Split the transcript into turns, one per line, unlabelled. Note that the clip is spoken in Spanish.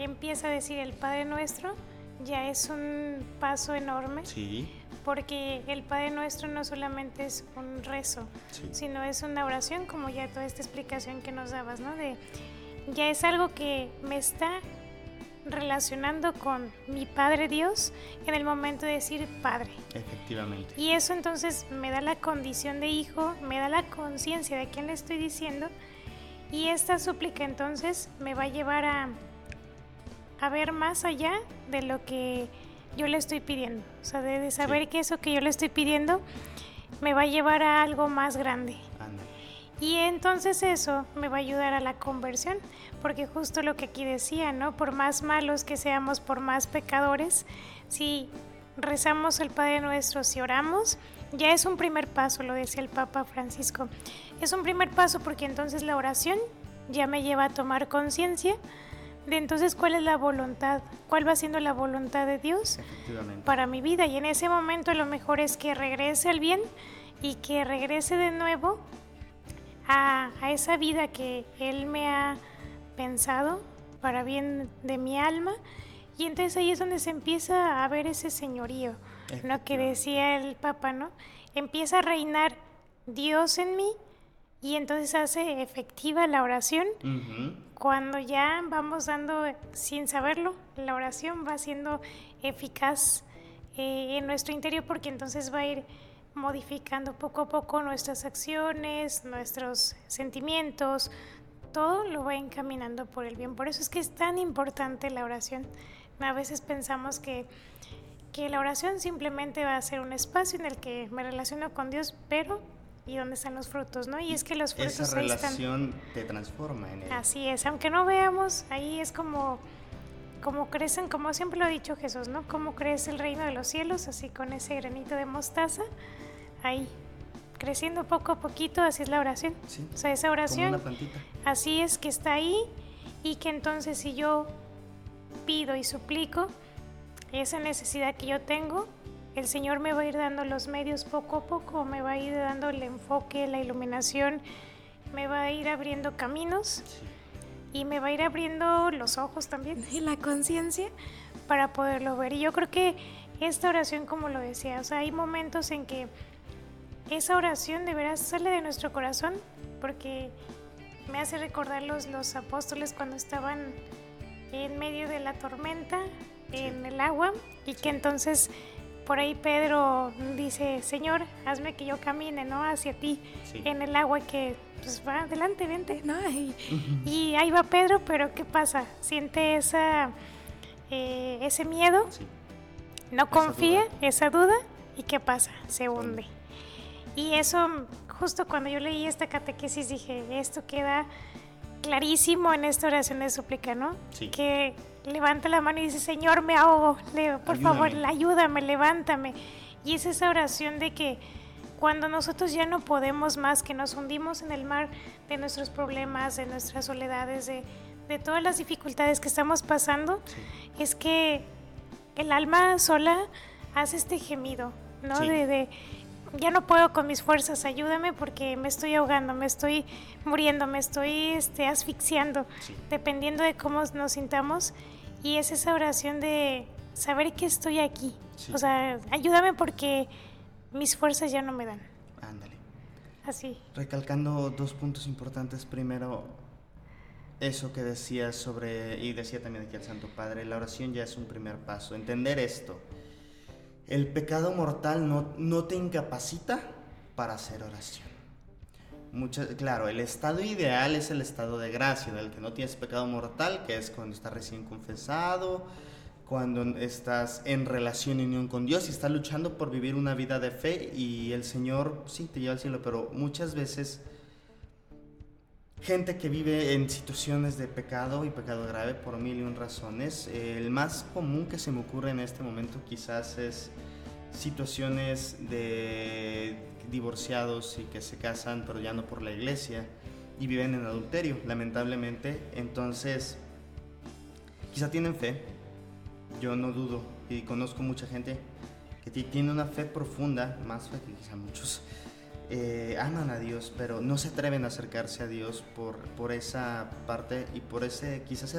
empieza a decir el Padre Nuestro, ya es un paso enorme.
Sí.
Porque el Padre Nuestro no solamente es un rezo,
Sí.
sino es una oración, como ya toda esta explicación que nos dabas, ¿no? Ya es algo que me está relacionando con mi Padre Dios en el momento de decir Padre.
Efectivamente.
Y eso entonces me da la condición de hijo, me da la conciencia de quién le estoy diciendo, y esta súplica entonces me va a llevar a ver más allá de lo que yo le estoy pidiendo. O sea, de saber que eso que yo le estoy pidiendo me va a llevar a algo más grande.
Ándale.
Y entonces eso me va a ayudar a la conversión, porque justo lo que aquí decía, ¿no? Por más malos que seamos, por más pecadores, si rezamos el Padre Nuestro, si oramos, ya es un primer paso, lo decía el Papa Francisco. Es un primer paso porque entonces la oración ya me lleva a tomar conciencia de entonces cuál es la voluntad, cuál va siendo la voluntad de Dios para mi vida. Y en ese momento lo mejor es que regrese al bien y que regrese de nuevo a esa vida que Él me ha pensado para bien de mi alma. Y entonces ahí es donde se empieza a ver ese señorío, ¿no? Que decía el Papa, ¿no? Empieza a reinar Dios en mí y entonces hace efectiva la oración. Cuando ya vamos dando, sin saberlo, la oración va siendo eficaz en nuestro interior, porque entonces va a ir modificando poco a poco nuestras acciones, nuestros sentimientos, todo lo va encaminando por el bien. Por eso es que es tan importante la oración. A veces pensamos que la oración simplemente va a ser un espacio en el que me relaciono con Dios, pero ¿y dónde están los frutos, no? Y es que los frutos
esa
ahí están.
Esa relación te transforma en él.
Así es, aunque no veamos, ahí es como crecen, como siempre lo ha dicho Jesús, ¿no? Como crece el reino de los cielos, así con ese granito de mostaza, ahí, creciendo poco a poquito, así es la oración.
Sí,
o sea, esa oración,
como una plantita.
Así es, que está ahí, y que entonces si yo pido y suplico esa necesidad que yo tengo, el Señor me va a ir dando los medios poco a poco, me va a ir dando el enfoque, la iluminación, me va a ir abriendo caminos.
Sí.
Y me va a ir abriendo los ojos también y la conciencia para poderlo ver. Y yo creo que esta oración, como lo decía, o sea, hay momentos en que esa oración de veras sale de nuestro corazón, porque me hace recordar los apóstoles cuando estaban en medio de la tormenta, en el agua, y que entonces por ahí Pedro dice: Señor, hazme que yo camine, ¿no?, hacia ti en el agua, que pues va adelante, vente, ¿no? Y ahí va Pedro, pero ¿qué pasa? Siente ese miedo, no confía, esa duda, ¿y qué pasa? Se hunde. Y eso, justo cuando yo leí esta catequesis, dije, esto queda clarísimo en esta oración de súplica, ¿no?
Sí.
Que levanta la mano y dice: Señor, me ahogo, por favor, ayúdame, levántame. Y es esa oración de que cuando nosotros ya no podemos más, que nos hundimos en el mar de nuestros problemas, de nuestras soledades, de todas las dificultades que estamos pasando, es que el alma sola hace este gemido, ¿no? De ya no puedo con mis fuerzas, ayúdame porque me estoy ahogando, me estoy muriendo, me estoy asfixiando, dependiendo de cómo nos sintamos. Y es esa oración de saber que estoy aquí. O sea, ayúdame porque mis fuerzas ya no me dan.
Ándale.
Así.
Recalcando dos puntos importantes. Primero, eso que decías sobre, y decía también aquí el Santo Padre, la oración ya es un primer paso. Entender esto. El pecado mortal no te incapacita para hacer oración. Claro, el estado ideal es el estado de gracia, en el que no tienes pecado mortal, que es cuando estás recién confesado, cuando estás en relación y unión con Dios y estás luchando por vivir una vida de fe, y el Señor sí te lleva al cielo. Pero muchas veces gente que vive en situaciones de pecado y pecado grave por 1001 razones, el más común que se me ocurre en este momento quizás es situaciones de divorciados y que se casan pero ya no por la iglesia y viven en adulterio, lamentablemente. Entonces quizá tienen fe, yo no dudo, y conozco mucha gente que tiene una fe profunda, más fe que quizá muchos, aman a Dios, pero no se atreven a acercarse a Dios por esa parte y por ese quizás